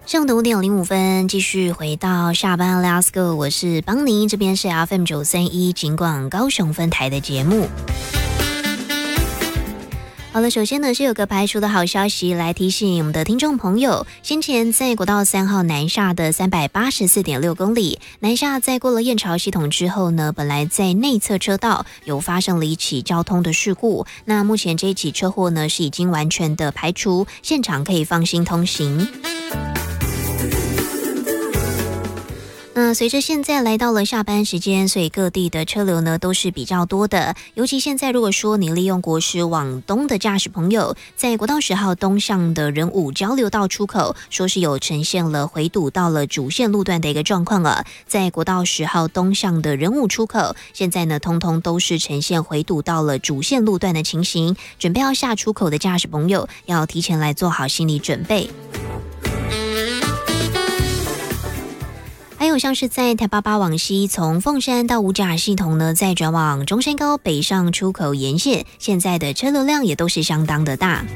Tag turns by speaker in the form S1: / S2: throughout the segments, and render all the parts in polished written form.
S1: 上午的5:05，继续回到下班 Let's Go， 我是邦尼，这边是 FM931 警广高雄分台的节目。好了，首先呢是有个排除的好消息来提醒我们的听众朋友，先前在国道3号南下的384.6公里，南下在过了燕巢系统之后呢，本来在内侧车道有发生了一起交通的事故，那目前这一起车祸呢是已经完全的排除，现场可以放心通行。随着现在来到了下班时间，所以各地的车流呢都是比较多的。尤其现在如果说你利用国十往东的驾驶朋友，在国道10号东向的仁武交流道出口，说是有呈现了回堵到了主线路段的一个状况了。在国道10号东向的仁武出口，现在呢通通都是呈现回堵到了主线路段的情形。准备要下出口的驾驶朋友，要提前来做好心理准备。还有像是在台88往西，从凤山到五甲系统呢，再转往中山高北上出口沿线，现在的车流量也都是相当的大。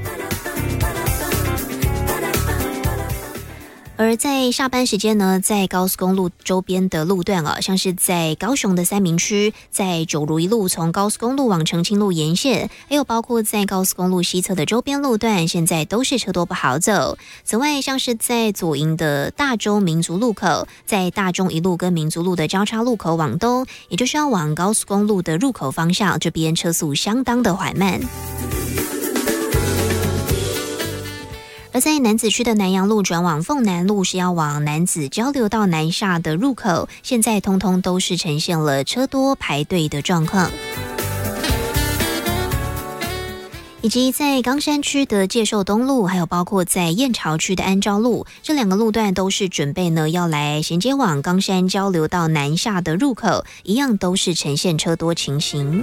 S1: 而在下班时间呢，在高速公路周边的路段像是在高雄的三民区，在九如一路从高速公路往澄清路沿线，还有包括在高速公路西侧的周边路段，现在都是车多不好走。此外，像是在左营的大中民族路口，在大中一路跟民族路的交叉路口往东，也就是要往高速公路的入口方向，这边车速相当的缓慢。而在楠梓区的南阳路转往凤南路是要往楠梓交流道南下的入口，现在通通都是呈现了车多排队的状况。以及在冈山区的介寿东路，还有包括在燕巢区的安昭路，这两个路段都是准备呢要来衔接往冈山交流道南下的入口，一样都是呈现车多情形。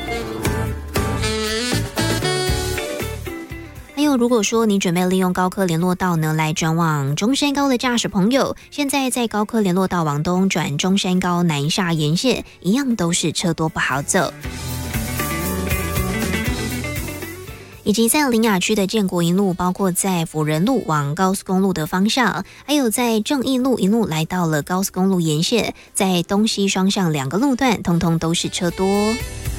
S1: 还有，如果说你准备利用高科联络道呢来转往中山高的驾驶朋友，现在在高科联络道往东转中山高南下沿线，一样都是车多不好走。以及在苓雅区的建国一路，包括在辅仁路往高速公路的方向，还有在正义路一路来到了高速公路沿线，在东西双向两个路段，通通都是车多。